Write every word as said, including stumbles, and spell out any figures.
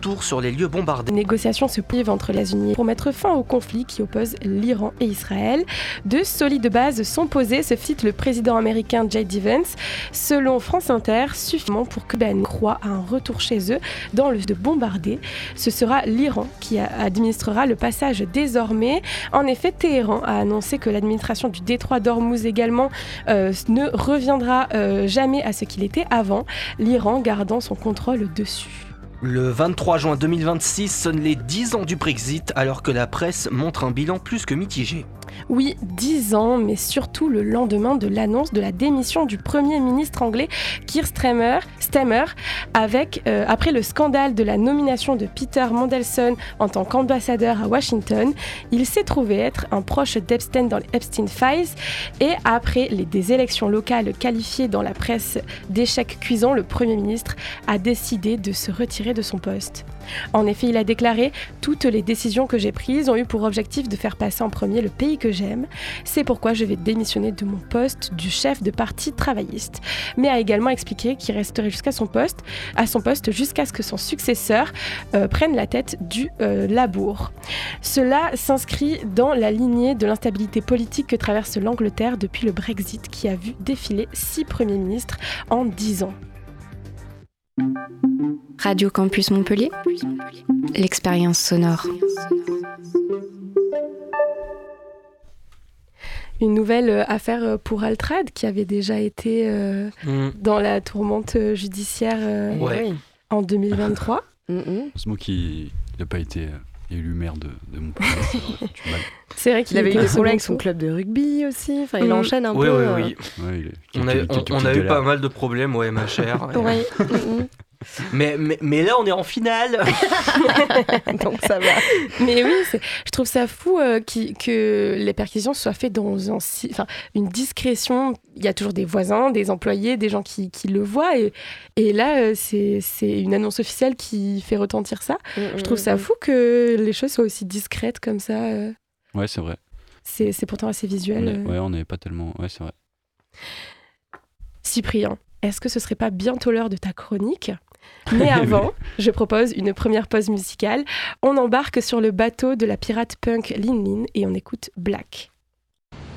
retour sur les lieux bombardés. Les négociations se poursuivent entre les États-Unis pour mettre fin au conflit qui oppose l'Iran et Israël. De solides bases sont posées, se cite le président américain J D Vance. Selon France Inter, suffisamment pour que Ben croit à un retour chez eux dans le de bombarder. Ce sera l'Iran qui administrera le passage désormais. En effet, Téhéran a annoncé que l'administration du détroit d'Ormuz également euh, ne reviendra euh, jamais à ce qu'il était avant, l'Iran gardant son contrôle dessus. Le vingt-trois juin deux mille vingt-six sonne les dix ans du Brexit alors que la presse montre un bilan plus que mitigé. Oui, dix ans, mais surtout le lendemain de l'annonce de la démission du Premier ministre anglais Keir Starmer, Starmer avec, euh, après le scandale de la nomination de Peter Mandelson en tant qu'ambassadeur à Washington. Il s'est trouvé être un proche d'Epstein dans les Epstein Files et après les, des élections locales qualifiées dans la presse d'échec cuisant, le Premier ministre a décidé de se retirer de son poste. En effet, il a déclaré « Toutes les décisions que j'ai prises ont eu pour objectif de faire passer en premier le pays que j'aime. C'est pourquoi je vais démissionner de mon poste du chef de parti travailliste. » Mais a également expliqué qu'il resterait jusqu'à son poste, à son poste jusqu'à ce que son successeur euh, prenne la tête du euh, Labour. Cela s'inscrit dans la lignée de l'instabilité politique que traverse l'Angleterre depuis le Brexit qui a vu défiler six premiers ministres en dix ans. Radio Campus Montpellier, l'expérience sonore. Une nouvelle affaire pour Altrad qui avait déjà été euh, mmh. dans la tourmente judiciaire euh, ouais. en deux mille vingt-trois. Mmh. C'est moi qui n'a pas été élu maire de, de Montpellier. C'est vrai qu'il il avait eu des problèmes avec son son club de rugby aussi. Enfin, il mmh. enchaîne un oui, peu. Oui, oui, oui. Ouais, il est... On a, on, on a eu pas mal de problèmes, ouais, ma chère. Oui. Mais, mais, mais là, on est en finale. Donc ça va. Mais oui, c'est, je trouve ça fou euh, qui, que les perquisitions soient faites dans un, enfin, une discrétion. Il y a toujours des voisins, des employés, des gens qui, qui le voient. Et, et là, euh, c'est, c'est une annonce officielle qui fait retentir ça. Mmh, je trouve mmh, ça fou que les choses soient aussi discrètes comme ça. Euh. Ouais, c'est vrai. C'est, c'est pourtant assez visuel. On est, euh. Ouais, on n'est pas tellement... Ouais, c'est vrai. Cyprien, est-ce que ce serait pas bientôt l'heure de ta chronique ? Mais avant, je propose une première pause musicale. On embarque sur le bateau de la pirate punk Lin Lin et on écoute Black.